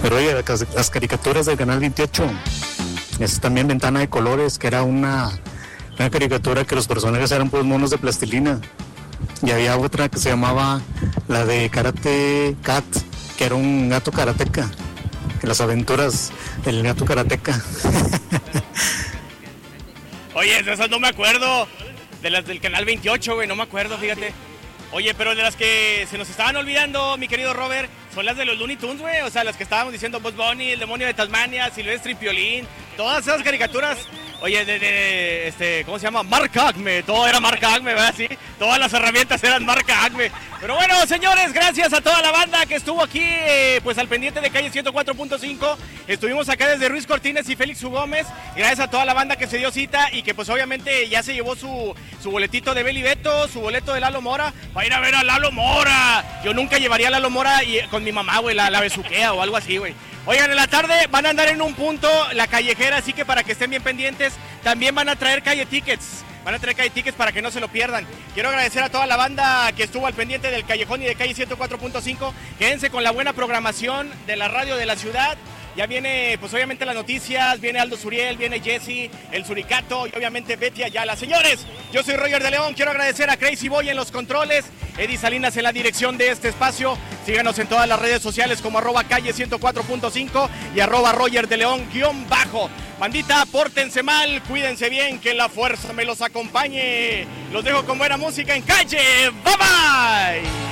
Pero oye, las caricaturas del Canal 28, es también Ventana de Colores, que era una caricatura que los personajes eran pues monos de plastilina. Y había otra que se llamaba la de Karate Cat, que era un gato karateca, las aventuras del gato karateca. Oye, de esas no me acuerdo, de las del Canal 28, güey, no me acuerdo, fíjate. Oye, pero de las que se nos estaban olvidando, mi querido Robert, son las de los Looney Tunes, güey. O sea, las que estábamos diciendo, Bugs Bunny, el demonio de Tasmania, Silvestre y Piolín. Todas esas caricaturas, oye, ¿cómo se llama? Marca Acme. Todo era Marca Acme, ¿verdad? Sí, todas las herramientas eran Marca Acme. Pero bueno, señores, gracias a toda la banda que estuvo aquí, pues al pendiente de Calle 104.5. Estuvimos acá desde Ruiz Cortines y Félix U. Gómez. Gracias a toda la banda que se dio cita y que pues obviamente ya se llevó su boletito de Beli Beto, su boleto de Lalo Mora. Va a ir a ver a Lalo Mora. Yo nunca llevaría a Lalo Mora con mi mamá, güey, la besuquea o algo así, güey. Oigan, en la tarde van a andar en un punto la callejera, así que para que estén bien pendientes, también van a traer calle tickets. Van a traer calle tickets para que no se lo pierdan. Quiero agradecer a toda la banda que estuvo al pendiente del Callejón y de Calle 104.5. Quédense con la buena programación de la radio de la ciudad. Ya viene, pues obviamente las noticias, viene Aldo Suriel, viene Jesse, el Suricato y obviamente Betty Ayala. Señores, yo soy Roger de León, quiero agradecer a Crazy Boy en los controles, Eddie Salinas en la dirección de este espacio. Síganos en todas las redes sociales como @calle 104.5 y @Roger de León _ Bandita, pórtense mal, cuídense bien, que la fuerza me los acompañe. Los dejo con buena música en Calle. Bye bye.